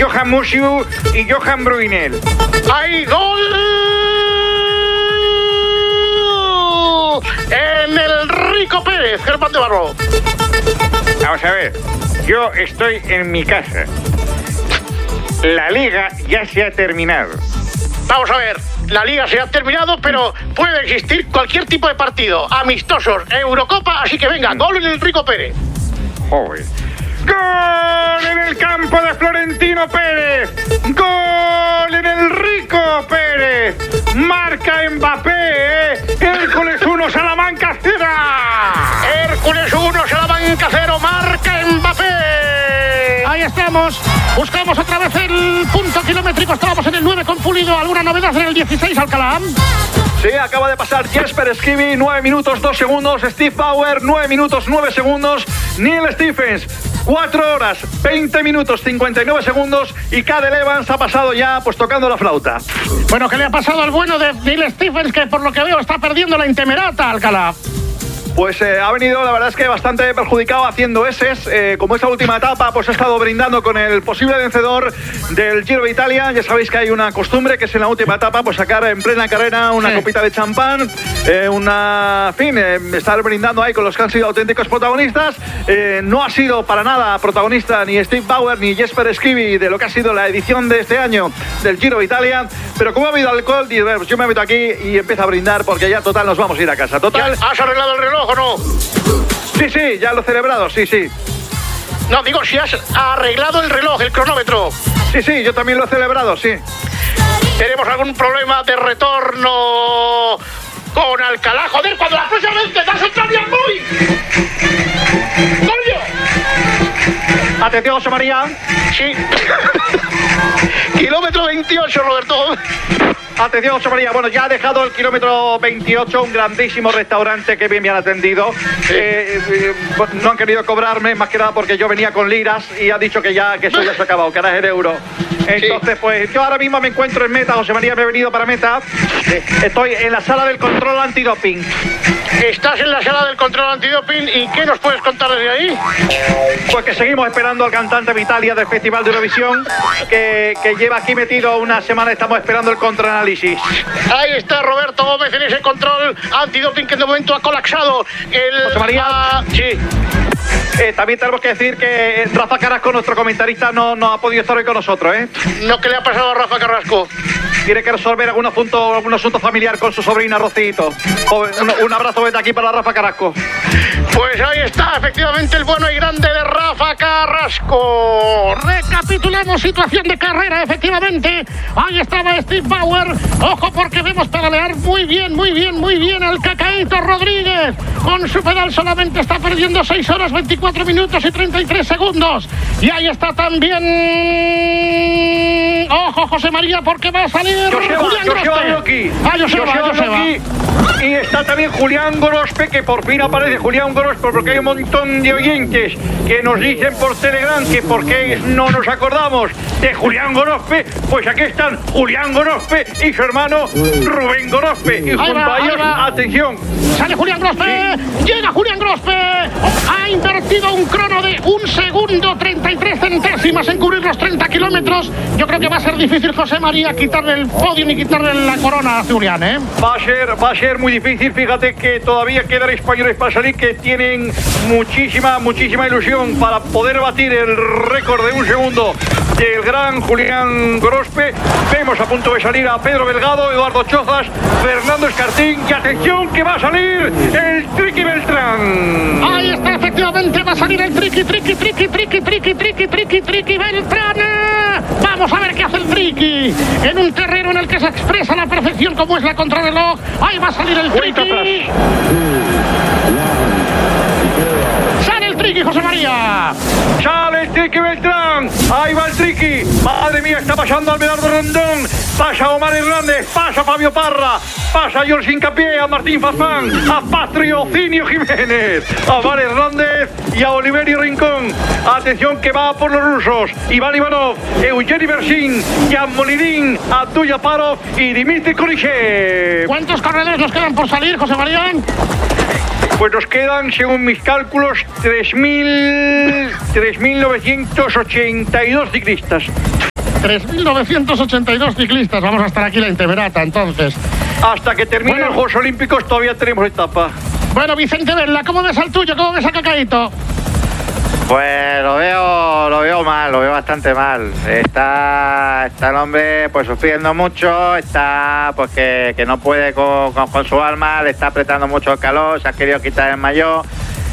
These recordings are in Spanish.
Johan Musiu y Johan Bruynel. ¡Hay gol! En el Rico Pérez, Germán de Barro. Vamos a ver, yo estoy en mi casa. La liga ya se ha terminado. Vamos a ver, la liga se ha terminado, pero puede existir cualquier tipo de partido. Amistosos, Eurocopa, así que venga, gol en el Rico Pérez. Joder. ¡Gol en el campo de Florentino Pérez! ¡Gol en el Rico Pérez! ¡Marca Mbappé! ¡Hércules 1, Salamanca 0! ¡Hércules 1, Salamanca 0! ¡Marca Mbappé! Ahí estamos. Buscamos otra vez el punto kilométrico. Estábamos en el 9 con Pulido. ¿Alguna novedad en el 16, Alcalá? Sí, acaba de pasar Jesper Skibby, 9 minutos 2 segundos. Steve Bauer, 9 minutos 9 segundos. Neil Stephens, 4 horas 20 minutos 59 segundos. Y Cadel Evans ha pasado ya pues tocando la flauta. Bueno, ¿qué le ha pasado al bueno de Neil Stephens, que por lo que veo está perdiendo la intemerata, Alcalá? Pues ha venido, la verdad es que bastante perjudicado haciendo eses. Como esta última etapa, pues ha estado brindando con el posible vencedor del Giro de Italia. Ya sabéis que hay una costumbre que es en la última etapa, pues sacar en plena carrera una copita de champán, estar brindando ahí con los que han sido auténticos protagonistas. No ha sido para nada protagonista ni Steve Bauer ni Jesper Skibby de lo que ha sido la edición de este año del Giro de Italia. Pero como ha habido alcohol, pues yo me meto aquí y empiezo a brindar porque ya total nos vamos a ir a casa. Total. ¿Has arreglado el reloj o no? Sí, ya lo he celebrado, sí. No, digo, si has arreglado el reloj, el cronómetro. Sí, yo también lo he celebrado, sí. ¿Tenemos algún problema de retorno con Alcalá? Joder, cuando la próxima vez te das el cambio muy... ¡Coño! Atención, José María. Sí. Kilómetro 28, Roberto. Atención, José María. Bueno, ya ha dejado el kilómetro 28, un grandísimo restaurante que bien me han atendido. Sí. No han querido cobrarme, más que nada porque yo venía con liras y ha dicho que eso ya se ha acabado, que ahora es el euro. Entonces, pues yo ahora mismo me encuentro en meta, José María, me he venido para meta. Estoy en la sala del control antidoping. Estás en la sala del control antidoping, ¿y qué nos puedes contar desde ahí? Pues que seguimos esperando al cantante Vitalia del Festival de Eurovisión, que lleva aquí metido una semana, estamos esperando el contraanálisis. Ahí está Roberto Gómez en ese control antidoping que de momento ha colapsado. José María. Sí. También tenemos que decir que Rafa Carrasco, nuestro comentarista, no ha podido estar hoy con nosotros, ¿eh? No, ¿qué le ha pasado a Rafa Carrasco? Tiene que resolver algún asunto familiar con su sobrina Rocito. Un abrazo desde aquí para Rafa Carrasco. Pues ahí está, efectivamente, el bueno y grande de Rafa Carrasco. Recapitulemos situación de carrera, efectivamente. Ahí estaba Steve Bauer. Ojo, porque vemos pedalear muy bien al Cacaíto Rodríguez. Con su pedal solamente está perdiendo 6 horas, 24 minutos y 33 segundos. Y ahí está también... Ojo, José María, porque va a salir Julián Grospe. Joseba. Y está también Julián Grospe, que por fin aparece Julián Grospe, porque hay un montón de oyentes que nos dicen por Telegram que por qué no nos acordamos de Julián Grospe. Pues aquí están Julián Grospe y su hermano Rubén Grospe. Y junto a ellos, atención. Sale Julián Grospe, llega Julián Grospe. Ha invertido un crono de 1 segundo 33 centésimas en cubrir los 30 kilómetros. Yo creo que va a ser difícil, José María, quitarle el podio ni quitarle la corona a Julián, ¿eh? Va a ser muy difícil. Fíjate que todavía quedan españoles para salir que tienen muchísima ilusión para poder batir el récord de 1 segundo del gran Julián Grospe. Vemos a punto de salir a Pedro Delgado, Eduardo Chozas, Fernando Escartín y atención que va a salir el Triqui Beltrán. Ahí está, efectivamente, va a salir el Triqui Beltrán. Vamos a ver qué hace el Triqui en un terreno en el que se expresa a la perfección como es la contrarreloj. Ahí va a salir el Triqui. Sale el Triqui, José María. Sale el Triqui Beltrán. Ahí va el Triqui. Madre mía, está pasando Alberardo Rondón. Pasa Omar Hernández. Pasa Fabio Parra. Pasa Jorge Hincapié, a Martín Fazán, a Patriocinio Jiménez, a Omar Hernández y a Oliverio Rincón. Atención que va por los rusos. Iván Ivanov, Eugeni Bersin, Jan Molidín, Abdul Yaparov y Dimitri Kulichev. ¿Cuántos corredores nos quedan por salir, José María? Pues nos quedan, según mis cálculos, 3.982 ciclistas. 3.982 ciclistas. Vamos a estar aquí la intemerata, entonces. Hasta que terminen los Juegos Olímpicos todavía tenemos etapa. Bueno, Vicente Verla, ¿cómo ves al tuyo? ¿Cómo ves a Cacaíto? Pues lo veo mal, lo veo bastante mal. Está el hombre pues sufriendo mucho, está pues que no puede con su alma, le está apretando mucho el calor, se ha querido quitar el maillot.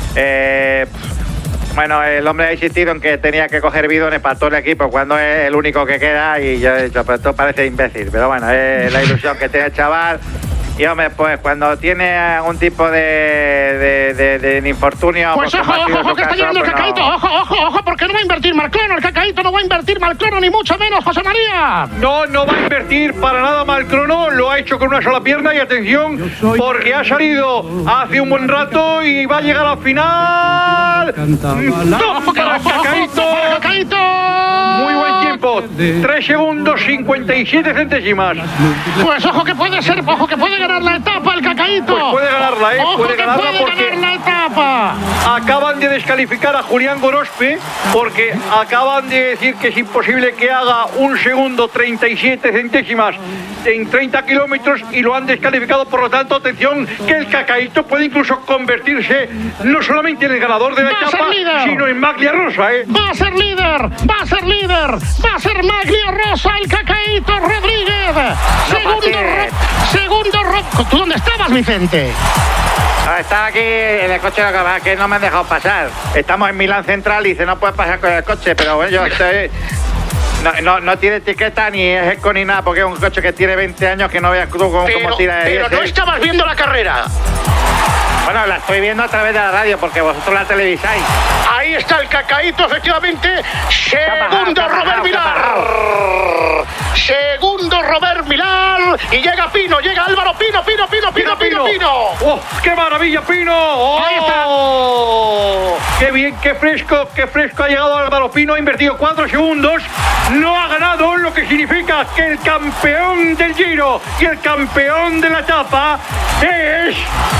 Bueno, el hombre ha insistido en que tenía que coger bidones para todo el equipo cuando es el único que queda y yo he dicho, pero esto parece imbécil, pero bueno, es la ilusión que tiene el chaval. Y hombre, pues cuando tiene algún tipo de infortunio... Pues ojo, que está llegando el Cacaíto. Ojo, porque no va a invertir Malcrono. El Cacaíto no va a invertir Malcrono, ni mucho menos, José María. No va a invertir para nada Malcrono. Lo ha hecho con una sola pierna y atención, porque ha salido hace un buen rato y va a llegar al final. ¡No! ¡Cacaíto! Muy buen tiempo. 3 segundos 57 centésimas. Pues ojo que puede ganar la etapa el Cacaíto. Pues puede ganarla, Puede ganar la etapa. Acaban de descalificar a Julián Gorospe porque acaban de decir que es imposible que haga 1 segundo 37 centésimas en 30 kilómetros y lo han descalificado. Por lo tanto, atención, que el Cacaíto puede incluso convertirse no solamente en el ganador de la etapa, sino en Maglia Rosa, Va a ser líder. Va a ser Maglia Rosa el Cacaíto Rodríguez. Segundo ¿Tú dónde estabas, Vicente? Estaba aquí en el coche, que no me han dejado pasar. Estamos en Milán Central y dice no puedes pasar con el coche, pero bueno, yo estoy... No tiene etiqueta ni es eco ni nada, porque es un coche que tiene 20 años que no veas tú cómo tira de... Pero no estabas viendo la carrera. Bueno, la estoy viendo a través de la radio porque vosotros la televisáis. Ahí está el Cacaíto, efectivamente. Segundo Robert Millar. Segundo Robert Millar. Y llega Pino, llega Álvaro Pino. ¡Oh, qué maravilla, Pino! ¡Oh! Ahí está. ¡Qué bien, qué fresco ha llegado Álvaro Pino! Ha invertido 4 segundos. No ha ganado, lo que significa que el campeón del Giro y el campeón de la etapa es...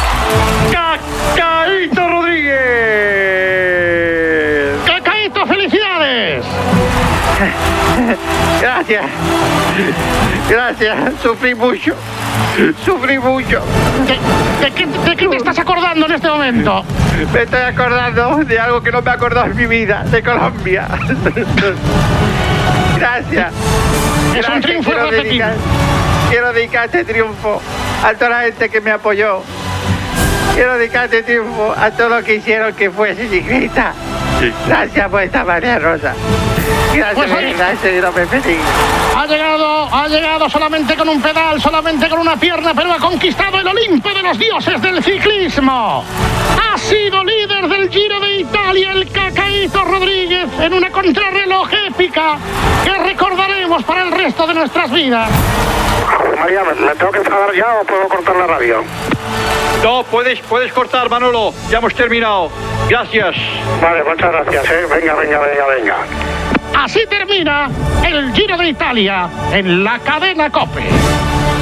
Cacaíto Rodríguez. Cacaíto, felicidades. Gracias, sufrí mucho. ¿De qué te estás acordando en este momento? Me estoy acordando de algo que no me he acordado en mi vida, de Colombia. Gracias. Es un triunfo repetido. Quiero dedicar este triunfo a toda la gente que me apoyó. Quiero dedicar este triunfo a todos los que hicieron que fuese ciclista. Gracias por esta Maglia Rosa. Gracias, Dios me bendiga. Ha llegado solamente con un pedal, solamente con una pierna, pero ha conquistado el Olimpo de los dioses del ciclismo. Ha sido líder del Giro de Italia el Cacaíto Rodríguez en una contrarreloj épica que recordaremos para el resto de nuestras vidas. María, ¿me tengo que enfadar ya o puedo cortar la radio? No, puedes cortar, Manolo. Ya hemos terminado. Gracias. Vale, muchas gracias, Venga. Así termina el Giro de Italia en la cadena COPE.